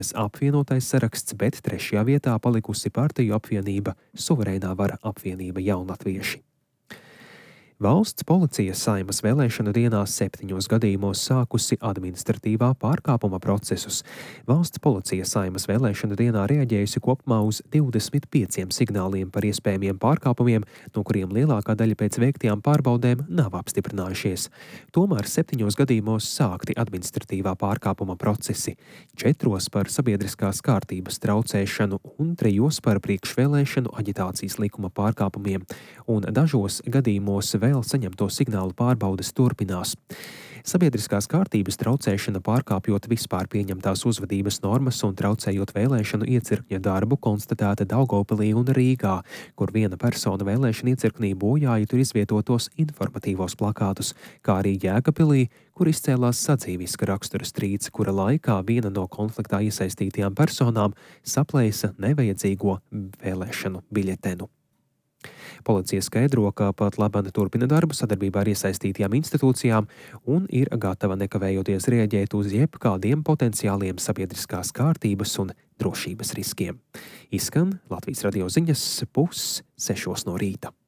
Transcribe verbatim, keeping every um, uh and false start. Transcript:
apvienotais saraksts, bet trešajā vietā palikusi partiju apvienība Suverēnā vara apvienība Jaunatvieši. Valsts policija Saeimas vēlēšanu dienā septiņos gadījumos sākusi administratīvā pārkāpuma procesus. Valsts policija Saeimas vēlēšanu dienā reaģējusi kopumā uz divdesmit pieciem signāliem par iespējamiem pārkāpumiem, no kuriem lielākā daļa pēc veiktām pārbaudēm nav apstiprinājušies. Tomēr septiņos gadījumos sākti administratīvā pārkāpuma procesi, četros par sabiedriskās kārtības traucēšanu un trijos par priekšvēlēšanu aģitācijas likuma pārkāpumiem, un dažos gadījumos vēl saņemto signālu pārbaudes turpinās. Sabiedriskās kārtības traucēšana pārkāpjot vispār pieņemtās uzvedības normas un traucējot vēlēšanu iecirkņa darbu konstatēta Daugavpilī un Rīgā, kur viena persona vēlēšana iecirknī bojāja tur izvietotos informatīvos plakātus, kā arī Jēkabpilī, kur izcēlās sadzīviska rakstura strīds, kura laikā viena no konfliktā iesaistītajām personām saplēsa nevajadzīgo vēlēšanu biļetenu. Policija skaidro, ka pat labāk turpina darbu sadarbībā ar iesaistītajām institūcijām un ir gatava nekavējoties rēģēt uz jebkādiem potenciāliem sabiedriskās kārtības un drošības riskiem. Izskan Latvijas radio ziņas pus sešos no rīta.